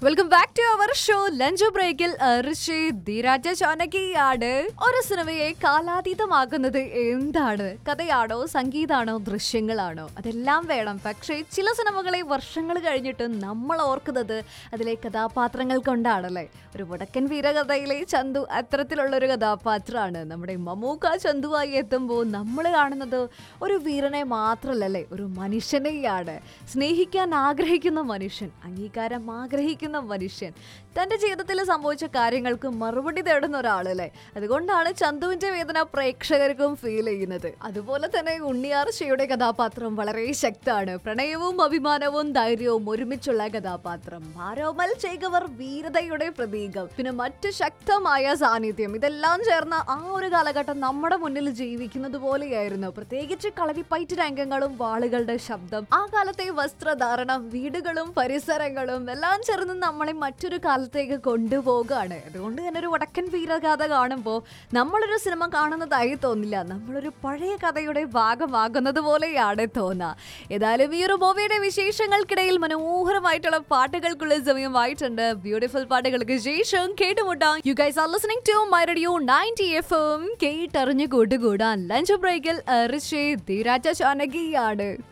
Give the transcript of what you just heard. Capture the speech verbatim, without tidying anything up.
Welcome back to our show lunch ബ്രേക്കിൽ ഋഷി ധീരാജ ചാനകിയാണ്. ഒരു സിനിമയെ കാലാതീതമാക്കുന്നത് എന്താണ്? കഥയാണോ, സംഗീതാണോ, ദൃശ്യങ്ങളാണോ? അതെല്ലാം വേണം. പക്ഷേ ചില സിനിമകളെ വർഷങ്ങൾ കഴിഞ്ഞിട്ട് നമ്മൾ ഓർക്കുന്നത് അതിലെ കഥാപാത്രങ്ങൾ കൊണ്ടാണല്ലേ. ഒരു വടക്കൻ വീരകഥയിലെ ചന്തു അത്തരത്തിലുള്ള ഒരു കഥാപാത്രമാണ്. നമ്മുടെ മമ്മൂക്ക ചന്തുവായി എത്തുമ്പോൾ നമ്മൾ കാണുന്നത് ഒരു വീരനെ മാത്രമല്ലല്ലേ, ഒരു മനുഷ്യനെയാണ്. സ്നേഹിക്കാൻ ആഗ്രഹിക്കുന്ന മനുഷ്യൻ, അംഗീകാരം ആഗ്രഹിക്കുന്ന മനുഷ്യൻ, തന്റെ ജീവിതത്തിൽ സംഭവിച്ച കാര്യങ്ങൾക്ക് മറുപടി തേടുന്ന ഒരാളല്ലേ. അതുകൊണ്ടാണ് ചന്തുവിന്റെ വേദന പ്രേക്ഷകർക്കും ഫീൽ ചെയ്യുന്നത്. അതുപോലെ തന്നെ ഉണ്ണിയാർച്ചയുടെ കഥാപാത്രം വളരെ ശക്തമാണ്. പ്രണയവും അഭിമാനവും ധൈര്യവും ഒരുമിച്ചുള്ള കഥാപാത്രം. ആരോമൽ ചേകവർ വീരതയുടെ പ്രതീകം, പിന്നെ മറ്റു ശക്തമായ സാന്നിധ്യം, ഇതെല്ലാം ചേർന്ന ആ ഒരു കാലഘട്ടം നമ്മുടെ മുന്നിൽ ജീവിക്കുന്നത് പോലെയായിരുന്നു. പ്രത്യേകിച്ച് കളരിപ്പയറ്റ് രംഗങ്ങളും വാളുകളുടെ ശബ്ദം, ആ കാലത്തെ വസ്ത്രധാരണം, വീടുകളും പരിസരങ്ങളും എല്ലാം ചേർന്ന് നമ്മളെ മറ്റൊരു കാലത്തേക്ക് കൊണ്ടുപോകുകയാണ്. അതുകൊണ്ട് തന്നെ ഒരു വടക്കൻ വീരഗാഥ കാണുമ്പോൾ നമ്മളൊരു സിനിമ കാണുന്നതായി തോന്നില്ല, നമ്മളൊരു പഴയ കഥയുടെ ഭാഗമാകുന്നത് പോലെയാണ് തോന്നുക. ഏതായാലും ഈ ഒരു മൂവിയുടെ വിശേഷങ്ങൾക്കിടയിൽ മനോഹരമായിട്ടുള്ള പാട്ടുകൾക്കുള്ള സമയമായിട്ടുണ്ട്. ബ്യൂട്ടിഫുൾ പാട്ടുകൾക്ക് ശേഷം കേട്ടുമുട്ടാം. You guys are listening to my radio ninety F M. കേട്ടറിഞ്ഞു കൂട്ടുകൂടാൻ ലഞ്ച് ബ്രേക്കിൽ ഋഷി ധീരാജ ചാനകിയാണ്.